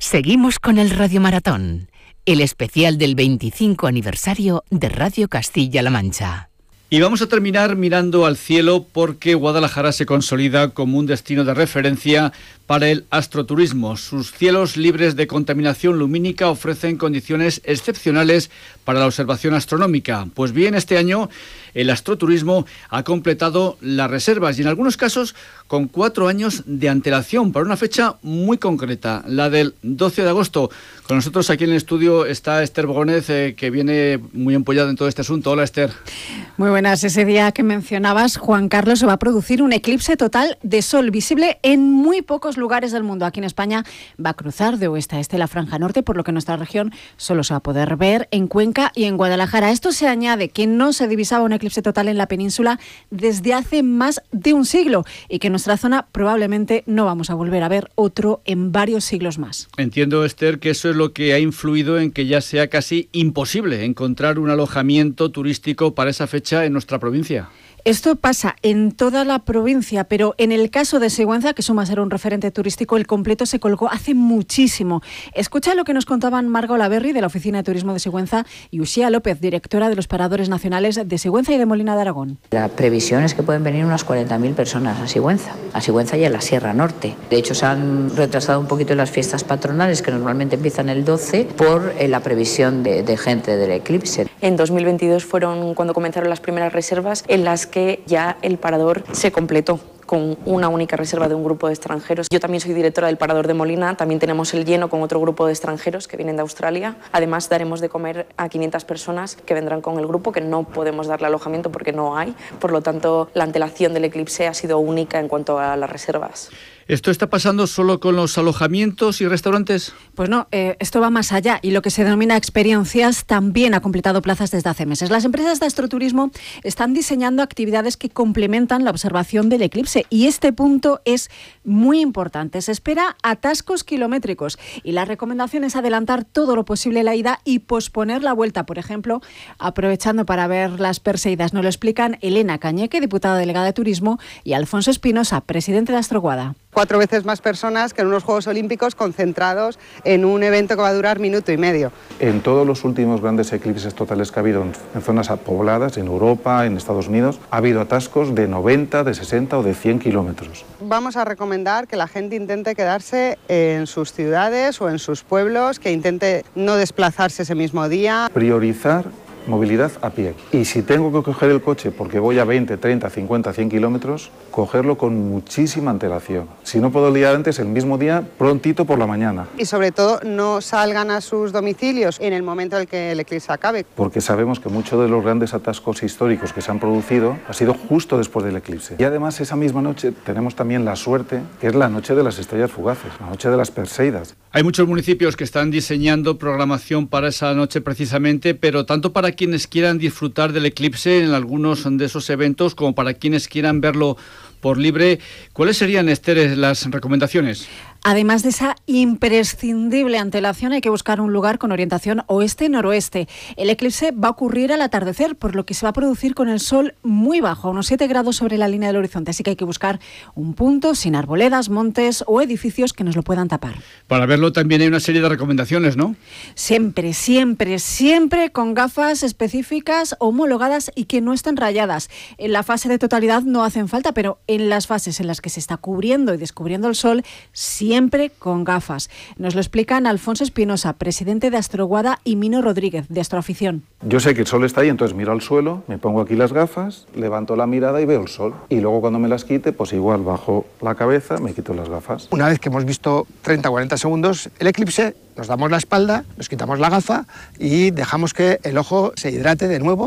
Seguimos con el Radiomaratón, el especial del 25 aniversario de Radio Castilla-La Mancha. Y vamos a terminar mirando al cielo porque Guadalajara se consolida como un destino de referencia para el astroturismo. Sus cielos libres de contaminación lumínica ofrecen condiciones excepcionales para la observación astronómica. Pues bien, este año el astroturismo ha completado las reservas y en algunos casos con 4 años de antelación para una fecha muy concreta, la del 12 de agosto. Con nosotros aquí en el estudio está Esther Bogónez, que viene muy empollada en todo este asunto. Hola, Esther. Muy buenas. Ese día que mencionabas, Juan Carlos, se va a producir un eclipse total de sol visible en muy pocos lugares del mundo. Aquí en España va a cruzar de oeste a este la franja norte, por lo que en nuestra región solo se va a poder ver en Cuenca y en Guadalajara. A esto se añade que no se divisaba un eclipse total en la península desde hace más de un siglo y que en nuestra zona probablemente no vamos a volver a ver otro en varios siglos más. Entiendo, Esther, que eso es lo que ha influido en que ya sea casi imposible encontrar un alojamiento turístico para esa fecha en nuestra provincia. Esto pasa en toda la provincia, pero en el caso de Sigüenza, que suma ser un referente turístico, el completo se colgó hace muchísimo. Escucha lo que nos contaban Marga Olaverri, de la Oficina de Turismo de Sigüenza, y Uxía López, directora de los Paradores Nacionales de Sigüenza y de Molina de Aragón. La previsión es que pueden venir unas 40.000 personas a Sigüenza y a la Sierra Norte. De hecho, se han retrasado un poquito las fiestas patronales, que normalmente empiezan el 12, por la previsión de gente del eclipse. En 2022 fueron cuando comenzaron las primeras reservas, en las que ya el parador se completó con una única reserva de un grupo de extranjeros. Yo también soy directora del Parador de Molina, también tenemos el lleno con otro grupo de extranjeros que vienen de Australia. Además, daremos de comer a 500 personas que vendrán con el grupo, que no podemos darle alojamiento porque no hay. Por lo tanto, la antelación del eclipse ha sido única en cuanto a las reservas. ¿Esto está pasando solo con los alojamientos y restaurantes? Pues no, esto va más allá y lo que se denomina experiencias también ha completado plazas desde hace meses. Las empresas de astroturismo están diseñando actividades que complementan la observación del eclipse y este punto es muy importante. Se espera atascos kilométricos y la recomendación es adelantar todo lo posible la ida y posponer la vuelta, por ejemplo, aprovechando para ver las Perseidas. Nos lo explican Elena Cañeque, diputada delegada de Turismo, y Alfonso Espinosa, presidente de Astroguada. 4 veces más personas que en unos Juegos Olímpicos concentrados en un evento que va a durar 1,5 minutos. En todos los últimos grandes eclipses totales que ha habido en zonas pobladas, en Europa, en Estados Unidos, ha habido atascos de 90, de 60 o de 100 kilómetros. Vamos a recomendar que la gente intente quedarse en sus ciudades o en sus pueblos, que intente no desplazarse ese mismo día. Priorizar movilidad a pie. Y si tengo que coger el coche porque voy a 20, 30, 50, 100 kilómetros, cogerlo con muchísima antelación. Si no puedo el día antes, el mismo día, prontito por la mañana. Y sobre todo, no salgan a sus domicilios en el momento en el que el eclipse acabe. Porque sabemos que muchos de los grandes atascos históricos que se han producido ha sido justo después del eclipse. Y además, esa misma noche tenemos también la suerte, que es la noche de las estrellas fugaces, la noche de las Perseidas. Hay muchos municipios que están diseñando programación para esa noche precisamente, pero tanto para quienes quieran disfrutar del eclipse en algunos de esos eventos como para quienes quieran verlo por libre. ¿Cuáles serían, Esther, las recomendaciones? Además de esa imprescindible antelación, hay que buscar un lugar con orientación oeste-noroeste. El eclipse va a ocurrir al atardecer, por lo que se va a producir con el sol muy bajo, a unos 7 grados sobre la línea del horizonte. Así que hay que buscar un punto sin arboledas, montes o edificios que nos lo puedan tapar. Para verlo también hay una serie de recomendaciones, ¿no? Siempre, siempre, siempre con gafas específicas, homologadas y que no estén rayadas. En la fase de totalidad no hacen falta, pero en las fases en las que se está cubriendo y descubriendo el sol, siempre con gafas. Nos lo explican Alfonso Espinosa, presidente de Astroguada, y Mino Rodríguez, de Astroafición. Yo sé que el sol está ahí, entonces miro al suelo, me pongo aquí las gafas, levanto la mirada y veo el sol. Y luego cuando me las quite, pues igual bajo la cabeza, me quito las gafas. Una vez que hemos visto 30 o 40 segundos el eclipse, nos damos la espalda, nos quitamos la gafa y dejamos que el ojo se hidrate de nuevo.